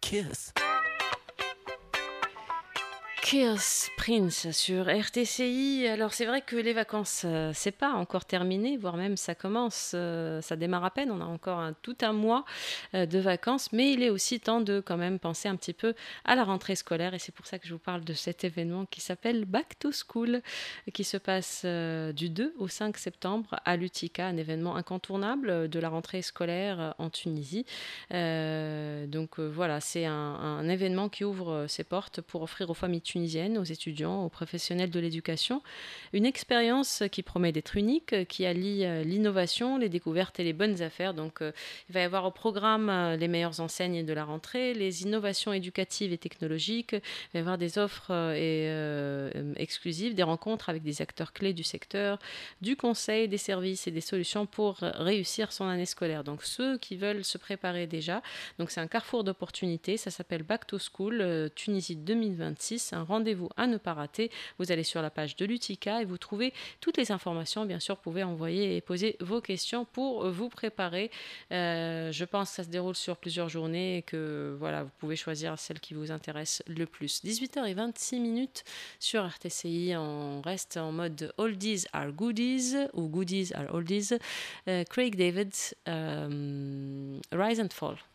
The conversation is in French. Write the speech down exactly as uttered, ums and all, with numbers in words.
Kiss. Chaos Prince sur R T C I. Alors c'est vrai que les vacances, euh, c'est pas encore terminé, voire même ça commence, euh, ça démarre à peine. On a encore un- tout un mois euh, de vacances, mais il est aussi temps de quand même penser un petit peu à la rentrée scolaire. Et c'est pour ça que je vous parle de cet événement qui s'appelle Back to School, qui se passe euh, du deux au cinq septembre à l'Utica, un événement incontournable de la rentrée scolaire euh, en Tunisie. Euh, donc euh, voilà, c'est un, un événement qui ouvre euh, ses portes pour offrir aux familles tunisiennes, aux étudiants, aux professionnels de l'éducation, une expérience qui promet d'être unique, euh, qui allie euh, l'innovation, les découvertes et les bonnes affaires. Donc euh, il va y avoir au programme euh, les meilleures enseignes de la rentrée, les innovations éducatives et technologiques, il va y avoir des offres euh, et, euh, exclusives, des rencontres avec des acteurs clés du secteur, du conseil, des services et des solutions pour réussir son année scolaire. Donc ceux qui veulent se préparer déjà, donc c'est un carrefour d'opportunités, ça s'appelle Back to School euh, Tunisie deux mille vingt-six, un rendez-vous à ne pas rater. Vous allez sur la page de l'Utica et vous trouvez toutes les informations. Bien sûr, vous pouvez envoyer et poser vos questions pour vous préparer. Euh, je pense que ça se déroule sur plusieurs journées et que voilà, vous pouvez choisir celle qui vous intéresse le plus. dix-huit heures vingt-six minutes sur R T C I, on reste en mode oldies are goodies ou goodies are oldies. Euh, Craig David, euh, Rise and Fall.